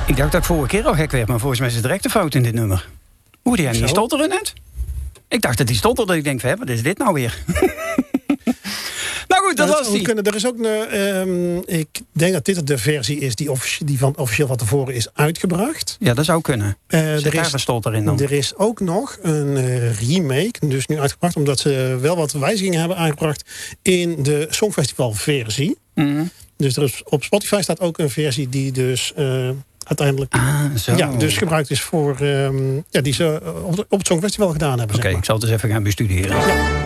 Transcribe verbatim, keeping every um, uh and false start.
Ik dacht dat ik vorige keer al gek werd, maar volgens mij is het direct een fout in dit nummer. Hoe die niet stotteren net? Ik dacht dat die stotterde. Ik denk van, hé, wat is dit nou weer? Nou goed, dat, dat was die. Kunnen. Er is ook een, um, ik denk dat dit de versie is die, officie- die van officieel van tevoren is uitgebracht. Ja, dat zou kunnen. Uh, Zit er is een stotter in dan? Er is ook nog een uh, remake, dus nu uitgebracht, omdat ze wel wat wijzigingen hebben aangebracht in de Songfestival versie. Mm-hmm. Dus er is, op Spotify staat ook een versie die dus uh, uiteindelijk ah, zo. Ja, dus gebruikt is voor um, ja, die ze op, op het Songfestival gedaan hebben. Oké, okay, zeg maar. Ik zal het eens even gaan bestuderen. Ja.